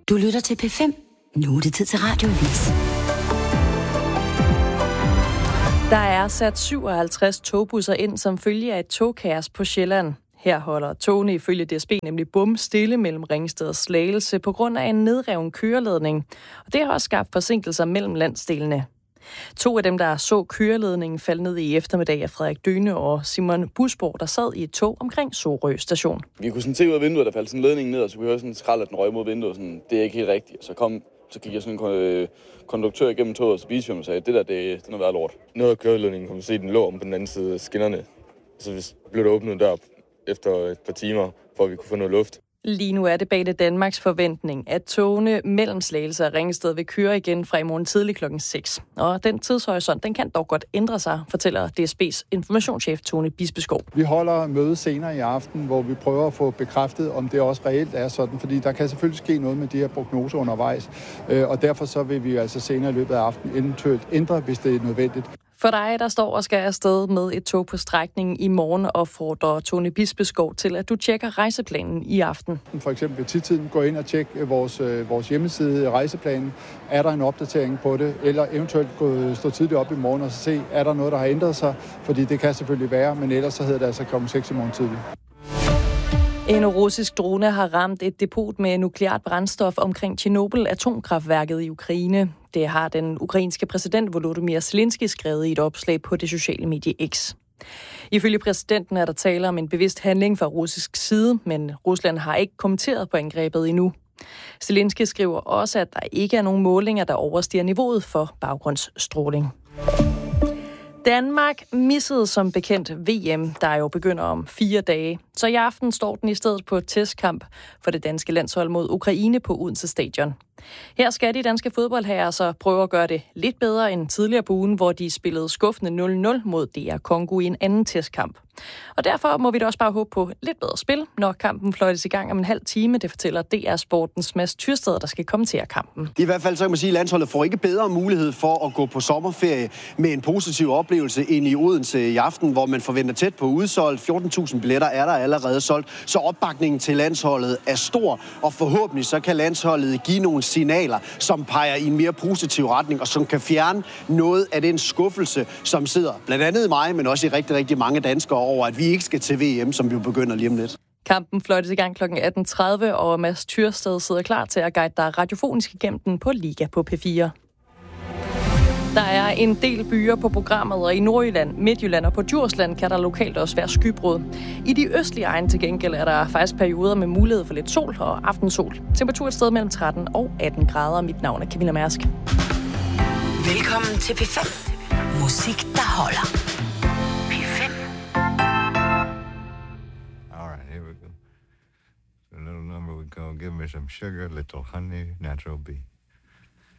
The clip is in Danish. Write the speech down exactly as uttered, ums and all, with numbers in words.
Du lytter til P fem. Nu er det tid til Radioavis. Der er sat syvoghalvtreds togbusser ind som følge af et togkaos på Sjælland. Her holder togene ifølge D S B nemlig bum stille mellem Ringsted og Slagelse på grund af en nedreven køreledning. Og det har også skabt forsinkelser mellem landsdelene. To af dem, der så køreledningen, faldt ned i eftermiddag af Frederik Døne og Simon Busborg, der sad i et tog omkring Sorø station. Vi kunne sådan se ud af vinduet, der faldt sådan en ledning ned, og så kunne vi høre sådan en skrald, at den røg mod vinduet. Sådan, det er ikke helt rigtigt. Så kom, så gik jeg sådan en øh, konduktør igennem toget, og så viste vi ham og sagde, det der, det, det er noget lort. Noget af køreledningen kunne man se, den lå om på den anden side af skinnerne. Så blev der åbnet dør efter et par timer, for at vi kunne få noget luft. Lige nu er det bag det Danmarks forventning, at togene mellem Slagelse og Ringsted vil køre igen fra i morgen tidlig klokken seks. Og den tidshorisont, den kan dog godt ændre sig, fortæller D S B's informationschef Tone Bispeskov. Vi holder møde senere i aften, hvor vi prøver at få bekræftet, om det også reelt er sådan, fordi der kan selvfølgelig ske noget med de her prognoser undervejs, og derfor så vil vi altså senere i løbet af aftenen eventuelt ændre, hvis det er nødvendigt. For dig, der står og skal afsted med et tog på strækningen i morgen, opfordrer Tone Bispeskov til, at du tjekker rejseplanen i aften. For eksempel ved tidtiden gå ind og tjekke vores, vores hjemmeside, rejseplanen. Er der en opdatering på det? Eller eventuelt gå, stå tidligt op i morgen og se, er der noget, der har ændret sig? Fordi det kan selvfølgelig være, men ellers så hedder det altså klokken seks i morgen tidlig. En russisk drone har ramt et depot med nukleart brændstof omkring Tjernobyl-atomkraftværket i Ukraine. Det har den ukrainske præsident Volodymyr Zelensky skrevet i et opslag på det sociale medie X. Ifølge præsidenten er der tale om en bevidst handling fra russisk side, men Rusland har ikke kommenteret på angrebet endnu. Zelensky skriver også, at der ikke er nogen målinger, der overstiger niveauet for baggrundsstråling. Danmark missede som bekendt V M, der jo begynder om fire dage. Så i aften står den i stedet på et testkamp for det danske landshold mod Ukraine på Odense Stadion. Her skal de danske fodboldherrer så prøve at gøre det lidt bedre end tidligere på ugen, hvor de spillede skuffende nul nul mod D R Congo i en anden testkamp. Og derfor må vi da også bare håbe på lidt bedre spil, når kampen fløjtes i gang om en halv time. Det fortæller D R Sportens Mads Tyrsted, der skal kommentere kampen. Det er i hvert fald, så kan man sige, at landsholdet får ikke bedre mulighed for at gå på sommerferie med en positiv oplevelse ind i Odense i aften, hvor man forventer tæt på udsolgt. fjorten tusind billetter er der allerede solgt, så opbakningen til landsholdet er stor, og forhåbentlig så kan landsholdet give nogle signaler, som peger i en mere positiv retning, og som kan fjerne noget af den skuffelse, som sidder blandt andet i mig, men også i rigtig, rigtig mange danskere over, at vi ikke skal til V M, som vi jo begynder lige om lidt. Kampen fløjtes i gang klokken atten tredive, og Mads Tyrsted sidder klar til at guide dig radiofonisk igennem den på Liga på P fire. Der er en del byer på programmet, og i Nordjylland, Midtjylland og på Djursland kan der lokalt også være skybrud. I de østlige egne til gengæld er der faktisk perioder med mulighed for lidt sol og aftensol. Temperatur et sted mellem tretten og atten grader. Mit navn er Camilla Mærsk. Velkommen til P fem. Musik, der holder. P fem. All right, here we go. A little number we call Give Me Some Sugar, Little Honey, Natural Beat.